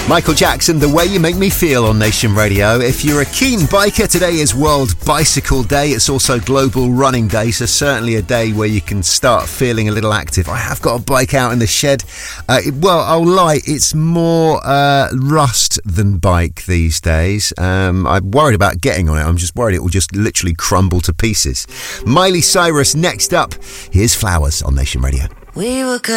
Michael Jackson, The Way You Make Me Feel on Nation Radio. If you're a keen biker, today is World Bicycle Day. It's also Global Running Day, so certainly a day where you can start feeling a little active. I have got a bike out in the shed. Well, I'll lie, it's more rust than bike these days. I'm worried about getting on it. I'm just worried it will just literally crumble to pieces. Miley Cyrus next up. Here's Flowers on Nation Radio. We were good.